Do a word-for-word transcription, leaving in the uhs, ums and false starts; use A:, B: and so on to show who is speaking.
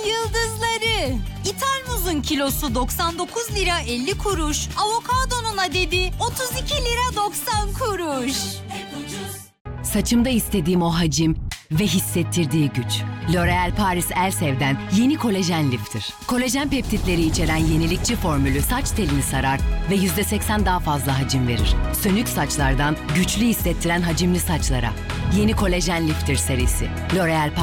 A: yıldızları. İthal muzun kilosu doksan dokuz lira elli kuruş. Avokadonun adedi otuz iki lira doksan kuruş.
B: Saçımda istediğim o hacim ve hissettirdiği güç. L'Oréal Paris Elsev'den yeni kolajen lifter. Kolajen peptitleri içeren yenilikçi formülü saç telini sarar ve yüzde seksen daha fazla hacim verir. Sönük saçlardan güçlü hissettiren hacimli saçlara. Yeni kolajen lifter serisi. L'Oréal